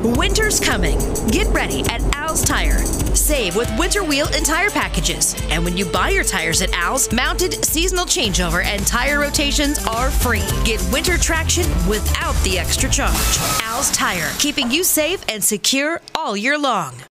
Winter's coming. Get ready at Al's Tire. Save with winter wheel and tire packages. And when you buy your tires at Al's, mounted seasonal changeover and tire rotations are free. Get winter traction without the extra charge. Al's Tire, keeping you safe and secure all year long.